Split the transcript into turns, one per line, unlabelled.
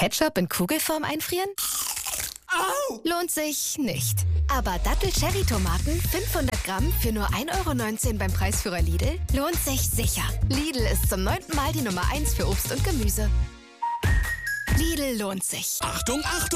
Ketchup in Kugelform einfrieren?
Au!
Lohnt sich nicht. Aber Dattel-Cherry-Tomaten 500 Gramm für nur 1,19 € beim Preisführer Lidl lohnt sich sicher. Lidl ist zum 9. Mal die Nummer 1 für Obst und Gemüse. Lidl lohnt sich.
Achtung, Achtung!